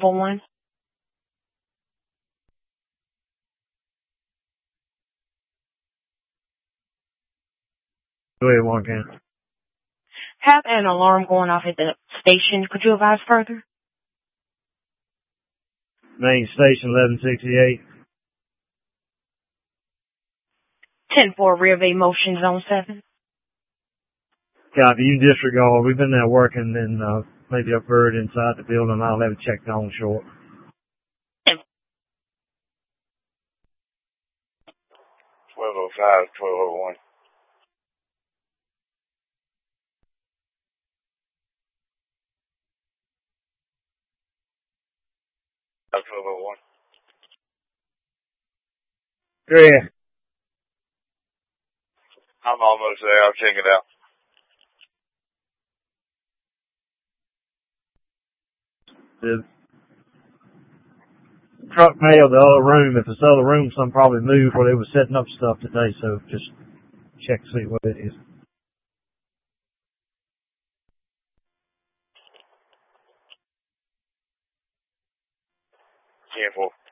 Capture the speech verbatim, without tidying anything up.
four one. Go ahead, one can. Have an alarm going off at the station. Could you advise further? Main station eleven sixty-eight. ten four, rear V motion, zone seven. Copy, you disregard. We've been there working and uh, maybe a bird inside the building. I'll have it checked on short. twelve oh five, twelve oh one. twelve oh one. Yeah. I'm almost there. I'll check it out. The truck may have the other room. If it's the other room, some probably moved where they were setting up stuff today, so just check to see what it is. ten four.